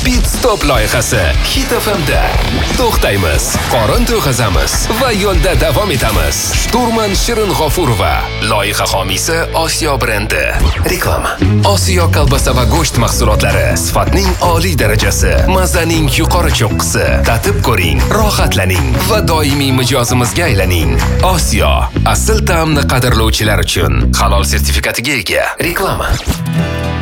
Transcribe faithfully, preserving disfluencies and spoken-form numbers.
Pit Stop loyihasi Hit F M'da. To'xtaymiz, qorin to'g'azamiz va yo'lda davom etamiz. Shturman Shirin G'ofurova, loyiha homiysi Osiyo brendi. Reklama. Osiyo kolbasa va go'sht mahsulotlari sifatning oliy darajasi, mazaning yuqori cho'qqisi. Tatib ko'ring, rohatlaning va doimiy mijozimizga aylaning. Osiyo, asl ta'mni qadrlovchilar uchun halol sertifikatiga ega. Reklama.